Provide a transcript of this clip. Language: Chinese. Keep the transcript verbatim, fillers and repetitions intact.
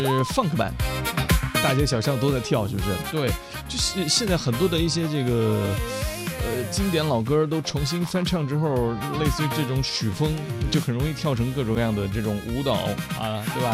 funk 版，大街小巷都在跳，是不是？对，就是现在很多的一些这个呃经典老歌都重新翻唱之后，类似于这种曲风，就很容易跳成各种各样的这种舞蹈啊，对吧？